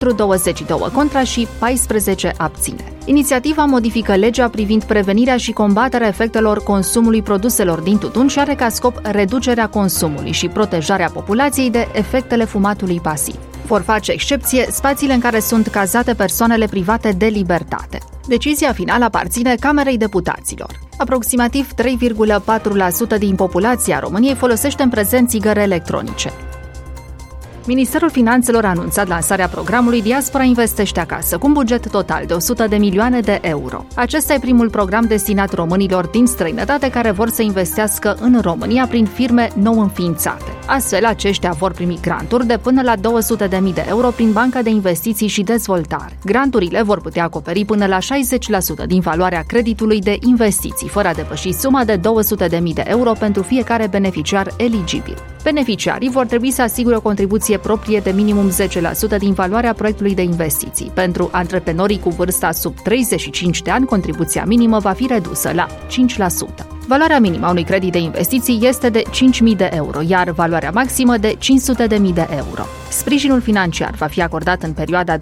22 contra și 14 abțineri. Inițiativa modifică legea privind prevenirea și combaterea efectelor consumului produselor din tutun și are ca scop reducerea consumului și protejarea populației de efectele fumatului pasiv. Vor face excepție spațiile în care sunt cazate persoanele private de libertate. Decizia finală aparține Camerei Deputaților. Aproximativ 3,4% din populația României folosește în prezent țigări electronice. Ministerul Finanțelor a anunțat lansarea programului Diaspora investește acasă, cu un buget total de 100 de milioane de euro. Acesta e primul program destinat românilor din străinătate care vor să investească în România prin firme nou înființate. Astfel, aceștia vor primi granturi de până la 200.000 de euro prin Banca de Investiții și Dezvoltare. Granturile vor putea acoperi până la 60% din valoarea creditului de investiții, fără a depăși suma de 200.000 de euro pentru fiecare beneficiar eligibil. Beneficiarii vor trebui să asigure o contribuție proprie de minimum 10% din valoarea proiectului de investiții. Pentru antreprenorii cu vârsta sub 35 de ani, contribuția minimă va fi redusă la 5%. Valoarea minimă a unui credit de investiții este de 5.000 de euro, iar valoarea maximă de 500.000 de euro. Sprijinul financiar va fi acordat în perioada 2026-2029.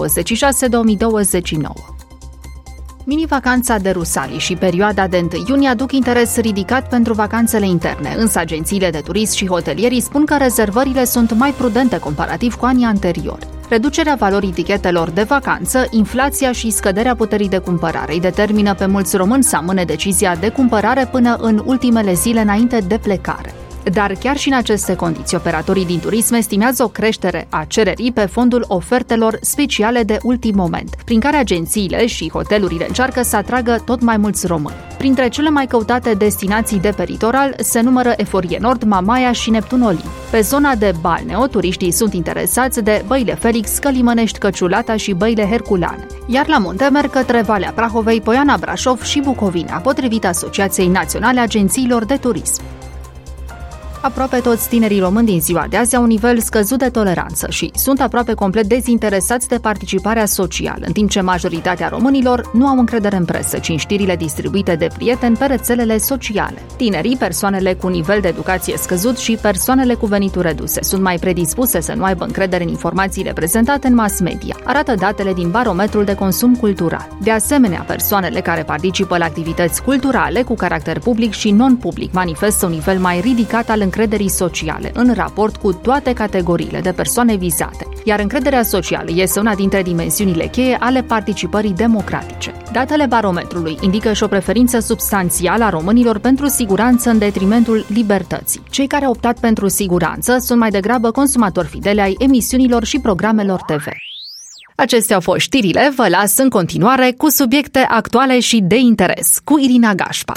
Mini-vacanța de Rusalii și perioada de 1 iunie aduc interes ridicat pentru vacanțele interne, însă agențiile de turism și hotelierii spun că rezervările sunt mai prudente comparativ cu anii anteriori. Reducerea valorii etichetelor de vacanță, inflația și scăderea puterii de cumpărare îi determină pe mulți români să amâne decizia de cumpărare până în ultimele zile înainte de plecare. Dar chiar și în aceste condiții, operatorii din turism estimează o creștere a cererii pe fondul ofertelor speciale de ultim moment, prin care agențiile și hotelurile încearcă să atragă tot mai mulți români. Printre cele mai căutate destinații de pe litoral se numără Eforie Nord, Mamaia și Neptun Olimp. Pe zona de balneo, turiștii sunt interesați de băile Felix, Călimănești, Căciulata și băile Herculane. Iar la munte merg către Valea Prahovei, Poiana Brașov și Bucovina, potrivit Asociației Naționale Agențiilor de Turism. Aproape toți tinerii români din ziua de azi au un nivel scăzut de toleranță și sunt aproape complet dezinteresați de participarea socială, în timp ce majoritatea românilor nu au încredere în presă, ci în știrile distribuite de prieteni pe rețelele sociale. Tinerii, persoanele cu nivel de educație scăzut și persoanele cu venituri reduse sunt mai predispuse să nu aibă încredere în informațiile prezentate în mass media, arată datele din Barometrul de Consum Cultural. De asemenea, persoanele care participă la activități culturale cu caracter public și non-public manifestă un nivel mai ridicat al încrederii sociale, în raport cu toate categoriile de persoane vizate, iar încrederea socială este una dintre dimensiunile cheie ale participării democratice. Datele Barometrului indică și o preferință substanțială a românilor pentru siguranță în detrimentul libertății. Cei care au optat pentru siguranță sunt mai degrabă consumatori fideli ai emisiunilor și programelor TV. Acestea au fost știrile, vă las în continuare cu subiecte actuale și de interes, cu Irina Gașpar.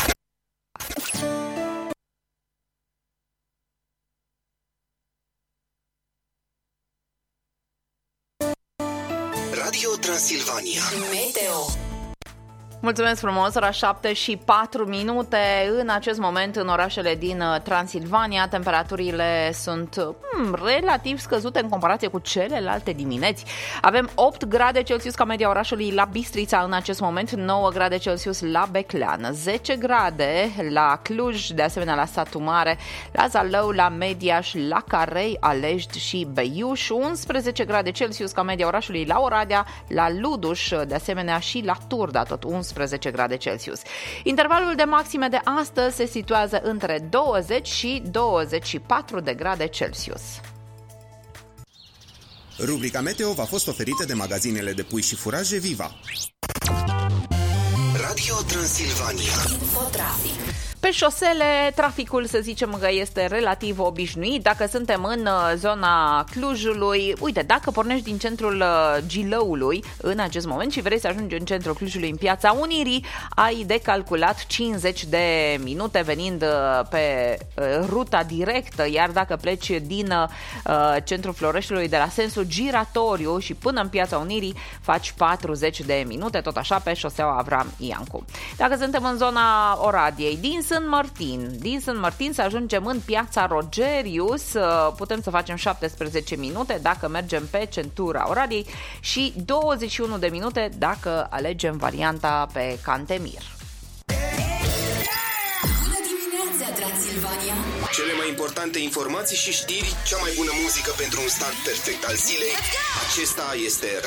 Radio Transilvania. Meteo. Mulțumesc frumos, ora 7 și 4 minute. În acest moment, în orașele din Transilvania, temperaturile sunt relativ scăzute în comparație cu celelalte dimineți. Avem 8 grade Celsius ca media orașului la Bistrița în acest moment, 9 grade Celsius la Beclean, 10 grade la Cluj, de asemenea la Satu Mare, la Zalău, la Mediaș, la Carei, Alești și Beiuș, 11 grade Celsius ca media orașului la Oradea, la Luduș, de asemenea și la Turda, tot 11 grade Celsius. Intervalul de maxime de astăzi se situează între 20 și 24 de grade Celsius. Rubrica Meteo v-a fost oferită de magazinele de pui și furaje Viva. Radio Transilvania. Infotrafic. Pe șosele, traficul, să zicem că este relativ obișnuit. Dacă suntem în zona Clujului, uite, dacă pornești din centrul Gilăului în acest moment și vrei să ajungi în centrul Clujului, în Piața Unirii, ai de calculat 50 de minute venind pe ruta directă, iar dacă pleci din centrul Floreștiului de la sensul giratoriu și până în Piața Unirii, faci 40 de minute, tot așa pe șoseaua Avram Iancu. Dacă suntem în zona Oradiei, din Sânt Martin să ajungem în Piața Rogerius, putem să facem 17 minute dacă mergem pe centura Oradiei și 21 de minute dacă alegem varianta pe Cantemir. Bună dimineața, Transilvania! Transilvania. Cele mai importante informații și știri, cea mai bună muzică pentru un start perfect al zilei. Acesta este